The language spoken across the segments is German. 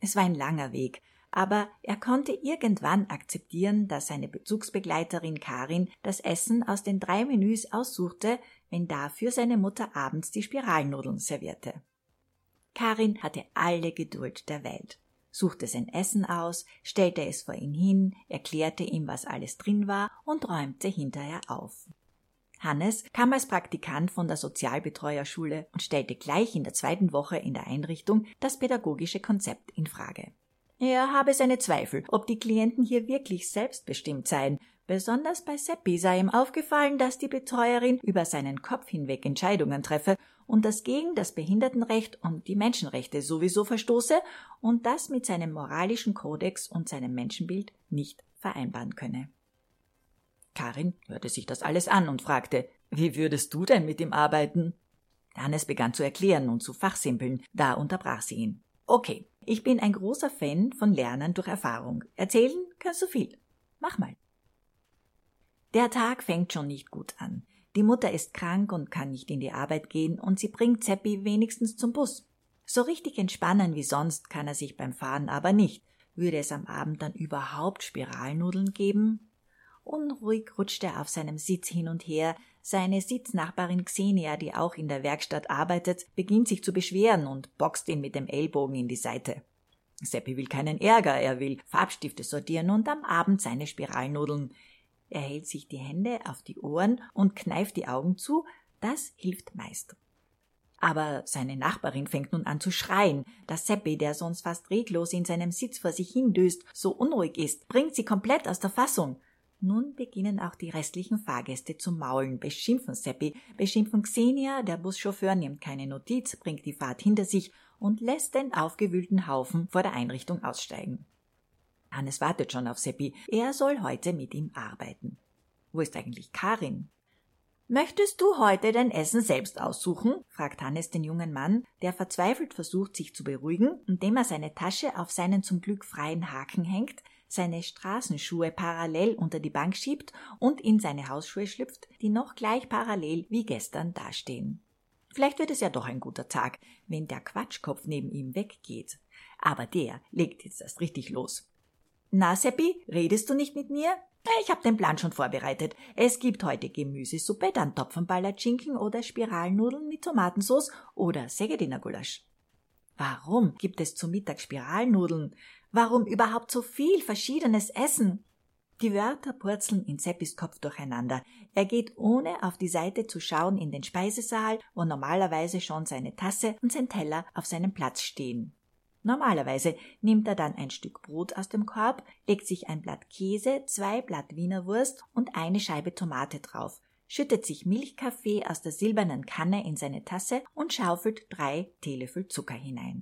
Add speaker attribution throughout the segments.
Speaker 1: Es war ein langer Weg, aber er konnte irgendwann akzeptieren, dass seine Bezugsbegleiterin Karin das Essen aus den 3 Menüs aussuchte, wenn dafür seine Mutter abends die Spiralnudeln servierte. Karin hatte alle Geduld der Welt, suchte sein Essen aus, stellte es vor ihn hin, erklärte ihm, was alles drin war und räumte hinterher auf. Hannes kam als Praktikant von der Sozialbetreuerschule und stellte gleich in der 2. Woche in der Einrichtung das pädagogische Konzept in Frage. Er habe seine Zweifel, ob die Klienten hier wirklich selbstbestimmt seien. Besonders bei Seppi sei ihm aufgefallen, dass die Betreuerin über seinen Kopf hinweg Entscheidungen treffe und das gegen das Behindertenrecht und die Menschenrechte sowieso verstoße und das mit seinem moralischen Kodex und seinem Menschenbild nicht vereinbaren könne. Karin hörte sich das alles an und fragte, wie würdest du denn mit ihm arbeiten? Hannes begann zu erklären und zu fachsimpeln, da unterbrach sie ihn. Okay, ich bin ein großer Fan von Lernen durch Erfahrung. Erzählen kannst du viel. Mach mal. Der Tag fängt schon nicht gut an. Die Mutter ist krank und kann nicht in die Arbeit gehen und sie bringt Seppi wenigstens zum Bus. So richtig entspannen wie sonst kann er sich beim Fahren aber nicht. Würde es am Abend dann überhaupt Spiralnudeln geben? Unruhig rutscht er auf seinem Sitz hin und her. Seine Sitznachbarin Xenia, die auch in der Werkstatt arbeitet, beginnt sich zu beschweren und boxt ihn mit dem Ellbogen in die Seite. Seppi will keinen Ärger, er will Farbstifte sortieren und am Abend seine Spiralnudeln. Er hält sich die Hände auf die Ohren und kneift die Augen zu, das hilft meist. Aber seine Nachbarin fängt nun an zu schreien. Dass Seppi, der sonst fast reglos in seinem Sitz vor sich hindöst, so unruhig ist, bringt sie komplett aus der Fassung. Nun beginnen auch die restlichen Fahrgäste zu maulen, beschimpfen Seppi, beschimpfen Xenia, der Buschauffeur nimmt keine Notiz, bringt die Fahrt hinter sich und lässt den aufgewühlten Haufen vor der Einrichtung aussteigen. Hannes wartet schon auf Seppi, er soll heute mit ihm arbeiten. Wo ist eigentlich Karin? »Möchtest du heute dein Essen selbst aussuchen?« fragt Hannes den jungen Mann, der verzweifelt versucht, sich zu beruhigen, indem er seine Tasche auf seinen zum Glück freien Haken hängt, seine Straßenschuhe parallel unter die Bank schiebt und in seine Hausschuhe schlüpft, die noch gleich parallel wie gestern dastehen. Vielleicht wird es ja doch ein guter Tag, wenn der Quatschkopf neben ihm weggeht. Aber der legt jetzt erst richtig los. »Na, Seppi, redest du nicht mit mir?« »Ich habe den Plan schon vorbereitet. Es gibt heute Gemüsesuppe, dann Topfenpalatschinken oder Spiralnudeln mit Tomatensauce oder Segediner-Gulasch.« »Warum gibt es zu Mittag Spiralnudeln? Warum überhaupt so viel verschiedenes Essen?« Die Wörter purzeln in Seppis Kopf durcheinander. Er geht, ohne auf die Seite zu schauen, in den Speisesaal, wo normalerweise schon seine Tasse und sein Teller auf seinem Platz stehen. Normalerweise nimmt er dann ein Stück Brot aus dem Korb, legt sich ein Blatt Käse, 2 Blatt Wiener Wurst und eine Scheibe Tomate drauf, schüttet sich Milchkaffee aus der silbernen Kanne in seine Tasse und schaufelt 3 Teelöffel Zucker hinein.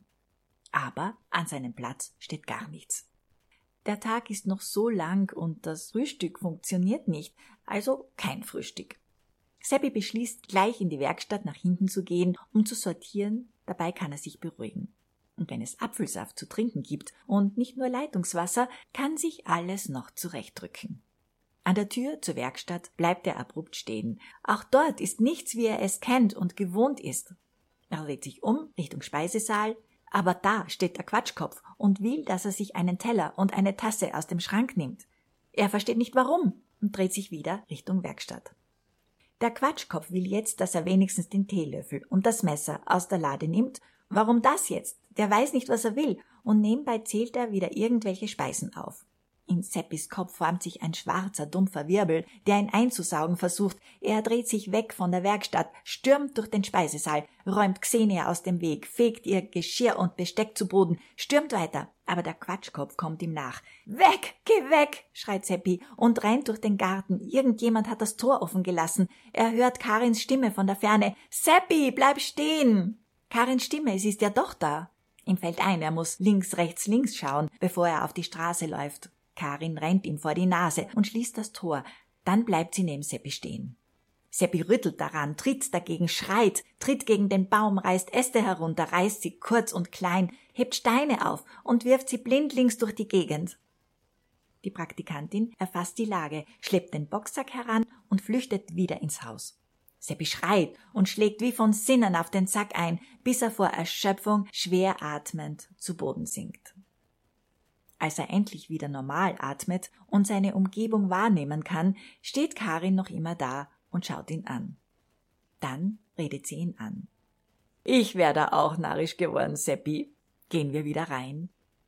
Speaker 1: Aber an seinem Platz steht gar nichts. Der Tag ist noch so lang und das Frühstück funktioniert nicht, also kein Frühstück. Seppi beschließt, gleich in die Werkstatt nach hinten zu gehen, um zu sortieren, dabei kann er sich beruhigen. Und wenn es Apfelsaft zu trinken gibt und nicht nur Leitungswasser, kann sich alles noch zurechtdrücken. An der Tür zur Werkstatt bleibt er abrupt stehen. Auch dort ist nichts, wie er es kennt und gewohnt ist. Er dreht sich um Richtung Speisesaal, aber da steht der Quatschkopf und will, dass er sich einen Teller und eine Tasse aus dem Schrank nimmt. Er versteht nicht warum und dreht sich wieder Richtung Werkstatt. Der Quatschkopf will jetzt, dass er wenigstens den Teelöffel und das Messer aus der Lade nimmt. Warum das jetzt? Der weiß nicht, was er will, und nebenbei zählt er wieder irgendwelche Speisen auf. In Seppis Kopf formt sich ein schwarzer, dumpfer Wirbel, der ihn einzusaugen versucht. Er dreht sich weg von der Werkstatt, stürmt durch den Speisesaal, räumt Xenia aus dem Weg, fegt ihr Geschirr und Besteck zu Boden, stürmt weiter, aber der Quatschkopf kommt ihm nach. »Weg, geh weg«, schreit Seppi und rennt durch den Garten. Irgendjemand hat das Tor offen gelassen. Er hört Karins Stimme von der Ferne. »Seppi, bleib stehen!« Karins Stimme, sie ist ja doch da. Ihm fällt ein, er muss links, rechts, links schauen, bevor er auf die Straße läuft. Karin rennt ihm vor die Nase und schließt das Tor. Dann bleibt sie neben Seppi stehen. Seppi rüttelt daran, tritt dagegen, schreit, tritt gegen den Baum, reißt Äste herunter, reißt sie kurz und klein, hebt Steine auf und wirft sie blindlings durch die Gegend. Die Praktikantin erfasst die Lage, schleppt den Boxsack heran und flüchtet wieder ins Haus. Seppi schreit und schlägt wie von Sinnen auf den Sack ein, bis er vor Erschöpfung schwer atmend zu Boden sinkt. Als er endlich wieder normal atmet und seine Umgebung wahrnehmen kann, steht Karin noch immer da und schaut ihn an. Dann redet sie ihn an. »Ich wär da auch narrisch geworden, Seppi. Gehen wir wieder rein?«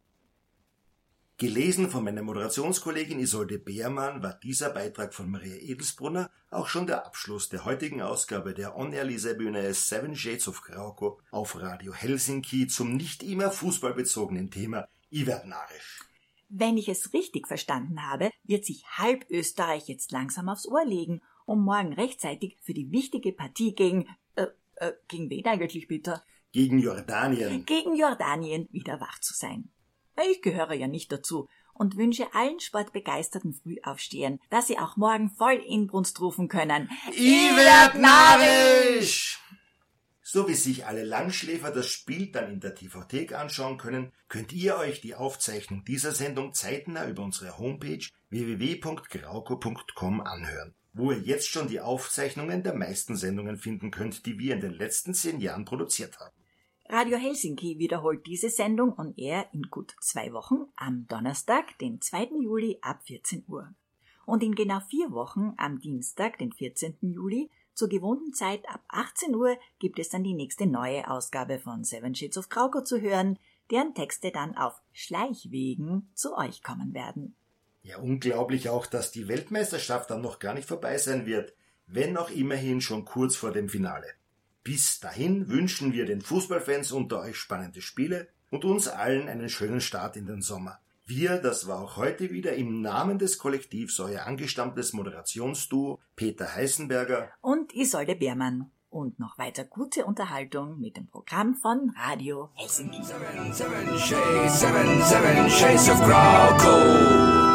Speaker 2: Gelesen von meiner Moderationskollegin Isolde Beermann war dieser Beitrag von Maria Edelsbrunner auch schon der Abschluss der heutigen Ausgabe der On-Air-Lesebühne Seven Shades of Krauko auf Radio Helsinki zum nicht immer fußballbezogenen Thema »Ich werd narrisch«.
Speaker 1: Wenn ich es richtig verstanden habe, wird sich halb Österreich jetzt langsam aufs Ohr legen, um morgen rechtzeitig für die wichtige Partie gegen wen eigentlich bitte?
Speaker 2: Gegen Jordanien.
Speaker 1: Gegen Jordanien wieder wach zu sein. Ich gehöre ja nicht dazu und wünsche allen sportbegeisterten Frühaufstehern, dass sie auch morgen voll Inbrunst rufen können.
Speaker 2: Ich werd narrisch! So wie sich alle Langschläfer das Spiel dann in der TV-Thek anschauen können, könnt ihr euch die Aufzeichnung dieser Sendung zeitnah über unsere Homepage www.krauko.com anhören, wo ihr jetzt schon die Aufzeichnungen der meisten Sendungen finden könnt, die wir in den letzten 10 Jahren produziert haben.
Speaker 1: Radio Helsinki wiederholt diese Sendung on air in gut 2 Wochen am Donnerstag, den 2. Juli ab 14 Uhr. Und in genau 4 Wochen am Dienstag, den 14. Juli, zur gewohnten Zeit ab 18 Uhr gibt es dann die nächste neue Ausgabe von Seven Shades of Krauko zu hören, deren Texte dann auf Schleichwegen zu euch kommen werden.
Speaker 2: Ja, unglaublich auch, dass die Weltmeisterschaft dann noch gar nicht vorbei sein wird, wenn auch immerhin schon kurz vor dem Finale. Bis dahin wünschen wir den Fußballfans unter euch spannende Spiele und uns allen einen schönen Start in den Sommer. Wir, das war auch heute wieder im Namen des Kollektivs euer angestammtes Moderationsduo Peter Heißenberger
Speaker 1: und Isolde Beermann. Und noch weiter gute Unterhaltung mit dem Programm von Radio Helsinki.
Speaker 3: Seven Shades of Krauko.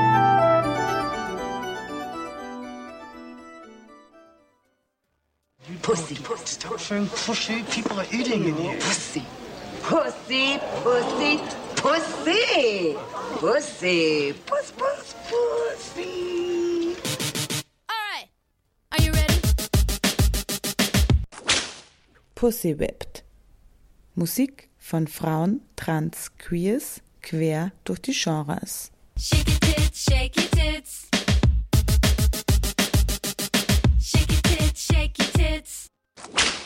Speaker 4: Pussy.
Speaker 5: Stop saying pussy. People are eating in here.
Speaker 4: Pussy. Pussy, pussy, pussy. Pussy. Puss, puss, pussy.
Speaker 6: All right. Are you ready?
Speaker 7: Pussy Whipped. Musik von Frauen, Trans, Queers, quer durch die Genres.
Speaker 6: Shake your tits, shake your tits. Shake your tits, shake your tits.